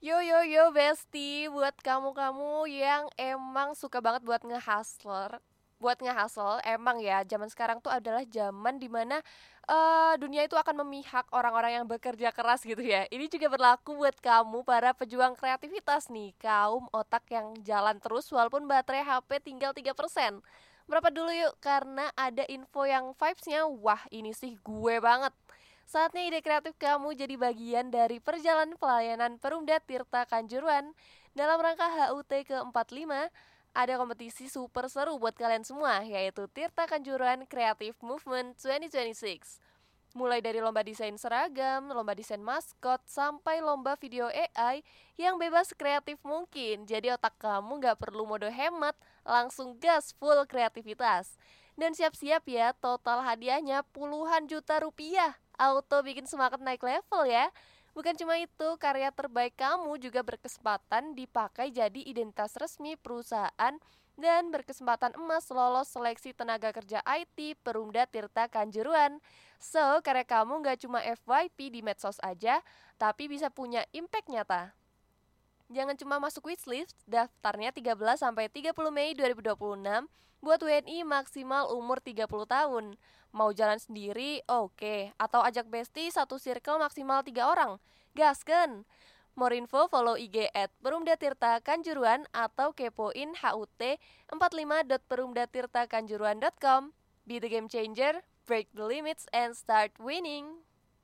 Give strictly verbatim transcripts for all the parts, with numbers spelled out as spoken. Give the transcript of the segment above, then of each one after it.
Yo yo yo Besti, buat kamu-kamu yang emang suka banget buat nge-hustler, buat nge-hustle, emang ya zaman sekarang tuh adalah zaman dimana eh dunia itu akan memihak orang-orang yang bekerja keras gitu ya. Ini juga berlaku buat kamu para pejuang kreativitas nih, kaum otak yang jalan terus walaupun baterai H P tinggal tiga persen. Berapa dulu yuk, karena ada info yang vibes-nya, wah ini sih gue banget. Saatnya ide kreatif kamu jadi bagian dari perjalanan pelayanan Perumda Tirta Kanjuruhan. Dalam rangka H U T ke empat puluh lima, ada kompetisi super seru buat kalian semua, yaitu Tirta Kanjuruhan Creative Movement dua ribu dua puluh enam. Mulai dari lomba desain seragam, lomba desain maskot, sampai lomba video A I yang bebas kreatif mungkin. Jadi otak kamu gak perlu mode hemat, langsung gas full kreativitas. Dan siap-siap ya, total hadiahnya puluhan juta rupiah. Auto bikin semangat naik level ya. Bukan cuma itu, karya terbaik kamu juga berkesempatan dipakai jadi identitas resmi perusahaan dan berkesempatan emas lolos seleksi tenaga kerja I T Perumda Tirta Kanjuruhan. So, karya kamu gak cuma F Y P di medsos aja, tapi bisa punya impact nyata. Jangan cuma masuk wishlist, daftarnya tiga belas sampai tiga puluh Mei dua ribu dua puluh enam buat W N I maksimal umur tiga puluh tahun. Mau jalan sendiri, oke, okay. Atau ajak bestie satu circle maksimal tiga orang. Gasken! More info follow I G at Perumda Tirta Kanjuruhan atau kepoin H U T empat puluh lima dot perumda tirta kanjuruhan dot com. Be the game changer, break the limits, and start winning!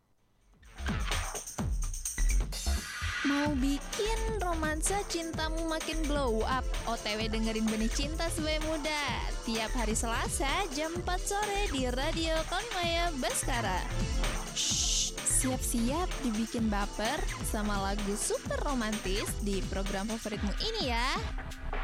Mau bikin romansa cintamu makin glow up? O T W dengerin Benih Cinta Sebagai Muda tiap hari Selasa jam empat sore di Radio Konmaya Baskara. Shh, siap-siap dibikin baper sama lagu super romantis di program favoritmu ini ya.